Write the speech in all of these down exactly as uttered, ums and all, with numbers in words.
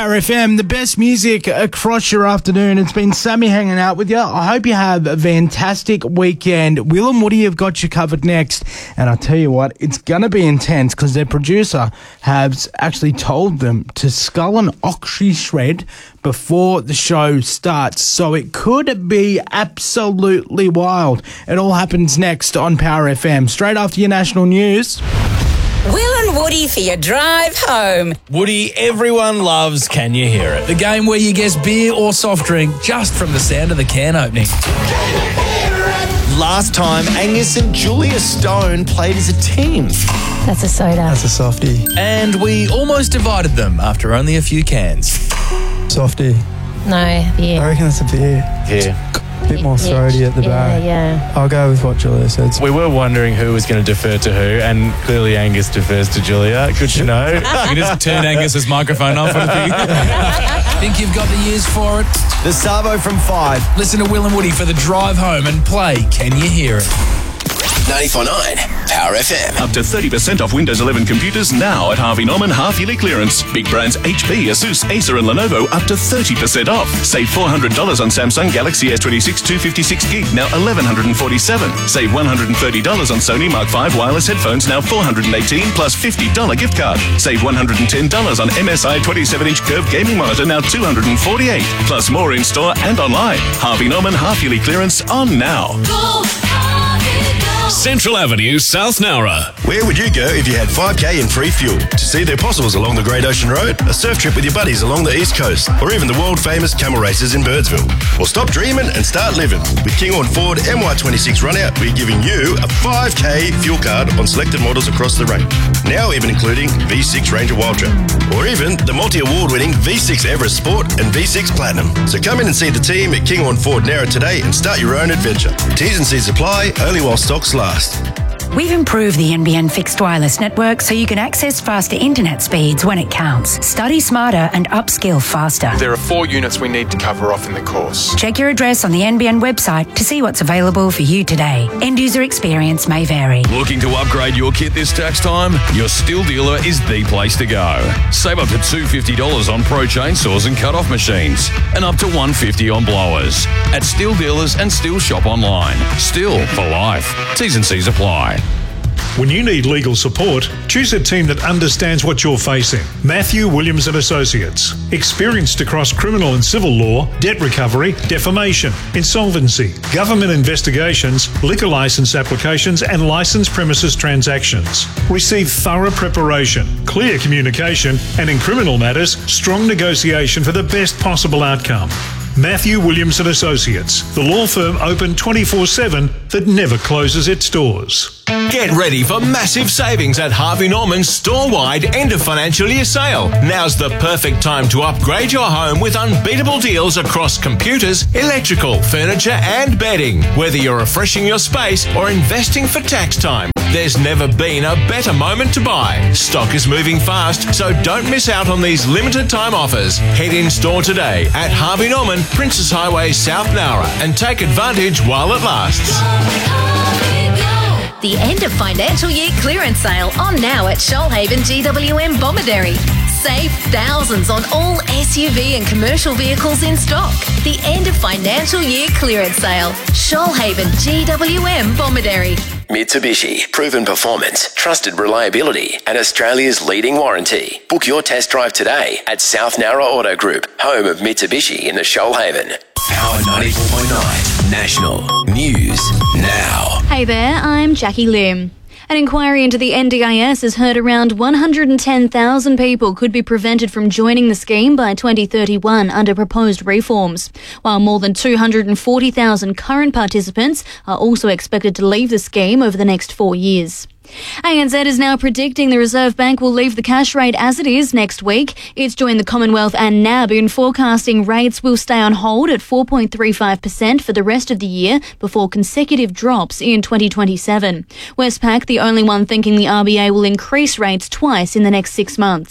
R F M, the best music across your afternoon. It's been Sammy hanging out with you. I hope you have a fantastic weekend. Will and Woody have got you covered next. And I'll tell you what, it's going to be intense because their producer has actually told them to scull an oxy shred before the show starts. So it could be absolutely wild. It all happens next on Power F M. Straight after your national news. Will and Woody for your drive home. Woody, everyone loves Can You Hear It? The game where you guess beer or soft drink just from the sound of the can opening. Last time, Angus and Julia Stone played as a team. That's a soda. That's a softie. And we almost divided them after only a few cans. Softie. No, beer. I reckon that's a beer. Yeah. A bit more throaty yeah, at the yeah, back. Yeah, I'll go with what Julia said. We were wondering who was going to defer to who, and clearly Angus defers to Julia. Good to know. You just turn Angus's microphone off. Think you've got the years for it? The Savo from five. Listen to Will and Woody for the drive home and play Can You Hear It? ninety-four point nine Power F M. Up to thirty percent off Windows eleven computers now at Harvey Norman half-yearly clearance. Big brands H P, Asus, Acer and Lenovo up to thirty percent off. Save four hundred dollars on Samsung Galaxy S twenty-six two fifty-six gig, now eleven forty-seven dollars. Save one hundred thirty dollars on Sony Mark five wireless headphones, now four hundred eighteen dollars plus fifty dollars gift card. Save one hundred ten dollars on M S I twenty-seven inch curved gaming monitor, now two hundred forty-eight dollars. Plus more in store and online. Harvey Norman half-yearly clearance on now. Go, Harvey, go. Central Avenue, South Nowra. Where would you go if you had five K in free fuel? To see their possibles along the Great Ocean Road, a surf trip with your buddies along the East Coast, or even the world-famous camel races in Birdsville? Well, stop dreaming and start living. With Kinghorn Ford M Y twenty-six Runout, we're giving you a five K fuel card on selected models across the range. Now even including V six Ranger Wildtrak, or even the multi-award-winning V six Everest Sport and V six Platinum. So come in and see the team at Kinghorn Ford Nowra today and start your own adventure. T's and C's apply, only while stocks last. We've improved the N B N fixed wireless network so you can access faster internet speeds when it counts. Study smarter and upskill faster. There are four units we need to cover off in the course. Check your address on the N B N website to see what's available for you today. End user experience may vary. Looking to upgrade your kit this tax time? Your Stihl dealer is the place to go. Save up to two hundred fifty dollars on pro chainsaws and cut-off machines, and up to one hundred fifty dollars on blowers. At Stihl dealers and Stihl shop online. Stihl for life. T's and C's apply. When you need legal support, choose a team that understands what you're facing. Matthew Williams and Associates. Experienced across criminal and civil law, debt recovery, defamation, insolvency, government investigations, liquor license applications, and licensed premises transactions. Receive thorough preparation, clear communication, and in criminal matters, strong negotiation for the best possible outcome. Matthew Williams and Associates, the law firm open twenty-four seven that never closes its doors. Get ready for massive savings at Harvey Norman's store-wide end of financial year sale. Now's the perfect time to upgrade your home with unbeatable deals across computers, electrical, furniture and bedding. Whether you're refreshing your space or investing for tax time, there's never been a better moment to buy. Stock is moving fast, so don't miss out on these limited time offers. Head in store today at Harvey Norman, Princess Highway, South Nowra, and take advantage while it lasts. The end of financial year clearance sale on now at Shoalhaven G W M Bomaderry. Save thousands on all S U V and commercial vehicles in stock. The end of financial year clearance sale. Shoalhaven G W M Bomaderry. Mitsubishi, proven performance, trusted reliability, and Australia's leading warranty. Book your test drive today at South Nowra Auto Group, home of Mitsubishi in the Shoalhaven. Power ninety-four point nine National News Now. Hey there, I'm Jackie Lim. An inquiry into the N D I S has heard around one hundred ten thousand people could be prevented from joining the scheme by twenty thirty-one under proposed reforms, while more than two hundred forty thousand current participants are also expected to leave the scheme over the next four years. A N Z is now predicting the Reserve Bank will leave the cash rate as it is next week. It's joined the Commonwealth and N A B in forecasting rates will stay on hold at four point three five percent for the rest of the year before consecutive drops in twenty twenty-seven. Westpac, the only one thinking the R B A will increase rates twice in the next six months.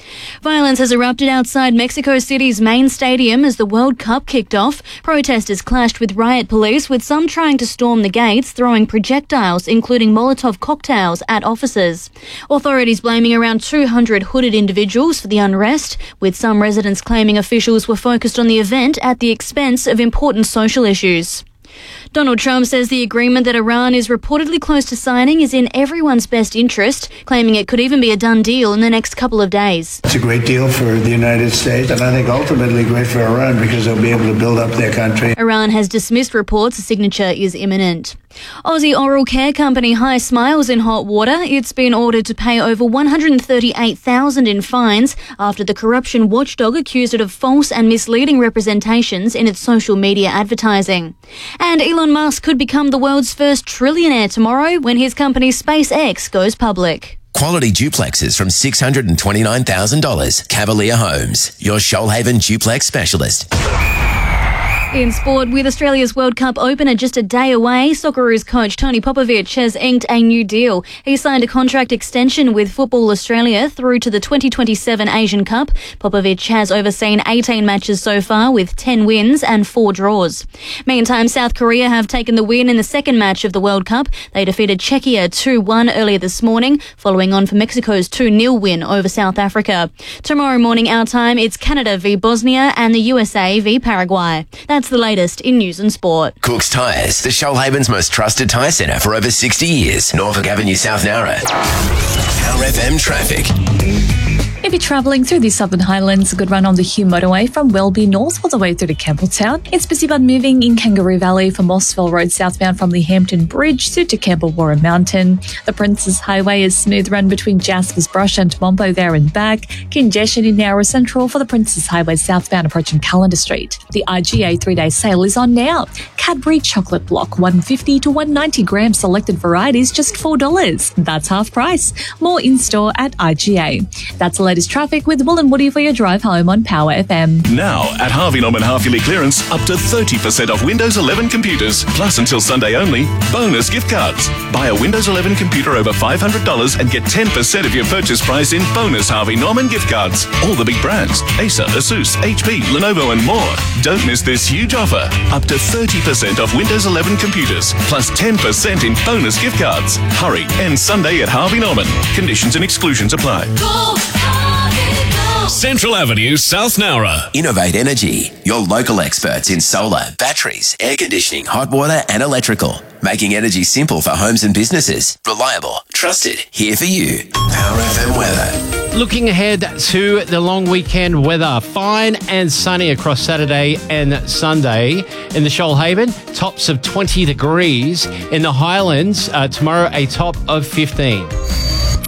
Violence has erupted outside Mexico City's main stadium as the World Cup kicked off. Protesters clashed with riot police, with some trying to storm the gates, throwing projectiles, including Molotov cocktails, at officers. Authorities blaming around two hundred hooded individuals for the unrest, with some residents claiming officials were focused on the event at the expense of important social issues. Donald Trump says the agreement that Iran is reportedly close to signing is in everyone's best interest, claiming it could even be a done deal in the next couple of days. It's a great deal for the United States, and I think ultimately great for Iran because they'll be able to build up their country. Iran has dismissed reports a signature is imminent. Aussie oral care company High Smiles in hot water. It's been ordered to pay over one hundred thirty-eight thousand dollars in fines after the corruption watchdog accused it of false and misleading representations in its social media advertising. And Elon Musk could become the world's first trillionaire tomorrow when his company SpaceX goes public. Quality duplexes from six hundred twenty-nine thousand dollars. Cavalier Homes, your Shoalhaven duplex specialist. In sport, with Australia's World Cup opener just a day away, Socceroos coach Tony Popovic has inked a new deal. He signed a contract extension with Football Australia through to the twenty twenty-seven Asian Cup. Popovic has overseen eighteen matches so far with ten wins and four draws. Meantime, South Korea have taken the win in the second match of the World Cup. They defeated Czechia two one earlier this morning, following on from Mexico's two nil win over South Africa. Tomorrow morning our time, it's Canada v Bosnia and the U S A v Paraguay. That's the latest in news and sport. Cook's Tyres, the Shoalhaven's most trusted tyre centre for over sixty years. Norfolk Avenue, South Nowra. Power F M traffic. If you're travelling through the Southern Highlands, a good run on the Hume motorway from Welby North all the way through to Campbelltown. It's busy but moving in Kangaroo Valley from Mossville Road southbound from the Hampton Bridge through to Campbell Warren Mountain. The Princes Highway is smooth run between Jaspers Brush and Mombo there and back. Congestion in Nowra Central for the Princes Highway southbound approaching Callender Street. The I G A three-day sale is on now. Cadbury Chocolate Block, one hundred fifty to one hundred ninety gram selected varieties, just four dollars. That's half price. More in-store at I G A. That's the latest traffic with Will and Woody for your drive home on Power F M. Now, at Harvey Norman half-yearly clearance, up to thirty percent off Windows eleven computers. Plus, until Sunday only, bonus gift cards. Buy a Windows eleven computer over five hundred dollars and get ten percent of your purchase price in bonus Harvey Norman gift cards. All the big brands, Acer, Asus, H P, Lenovo and more. Don't miss this huge offer. Up to thirty percent off Windows eleven computers, plus ten percent in bonus gift cards. Hurry, end Sunday at Harvey Norman. Conditions and exclusions apply. Go, Harvey, go. Central Avenue, South Nowra. Innovate Energy, your local experts in solar, batteries, air conditioning, hot water and electrical. Making energy simple for homes and businesses. Reliable, trusted, here for you. Power F M weather. Looking ahead to the long weekend weather, fine and sunny across Saturday and Sunday in the Shoalhaven, tops of twenty degrees. In the Highlands, uh, tomorrow a top of fifteen.